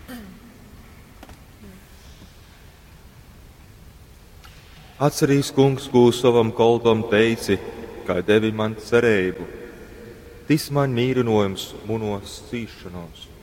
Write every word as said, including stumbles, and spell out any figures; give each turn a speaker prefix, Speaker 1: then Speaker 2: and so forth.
Speaker 1: Atcerīs, kungs, ko savam kalpam teici, kā devi man cerību. Tis man mīrinojums munos cīšanos.